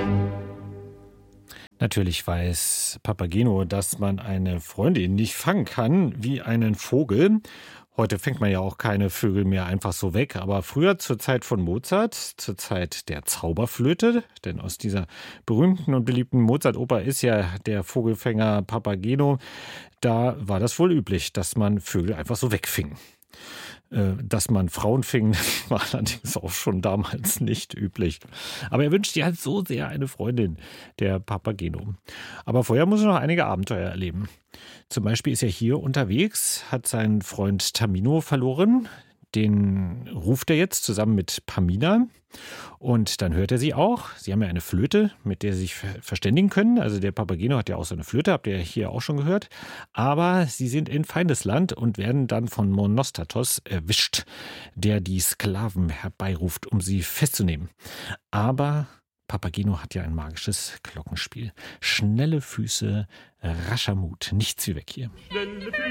Natürlich weiß Papageno, dass man eine Freundin nicht fangen kann wie einen Vogel. Heute fängt man ja auch keine Vögel mehr einfach so weg, aber früher zur Zeit von Mozart, zur Zeit der Zauberflöte, denn aus dieser berühmten und beliebten Mozart-Oper ist ja der Vogelfänger Papageno, da war das wohl üblich, dass man Vögel einfach so wegfing. Dass man Frauen fing, war allerdings auch schon damals nicht üblich. Aber er wünscht sich halt so sehr eine Freundin, der Papageno. Aber vorher muss er noch einige Abenteuer erleben. Zum Beispiel ist er hier unterwegs, hat seinen Freund Tamino verloren. Den ruft er jetzt zusammen mit Pamina und dann hört er sie auch. Sie haben ja eine Flöte, mit der sie sich verständigen können. Also der Papageno hat ja auch so eine Flöte, habt ihr hier auch schon gehört. Aber sie sind in Feindesland und werden dann von Monostatos erwischt, der die Sklaven herbeiruft, um sie festzunehmen. Aber Papageno hat ja ein magisches Glockenspiel. Schnelle Füße, rascher Mut. Nichts wie weg hier.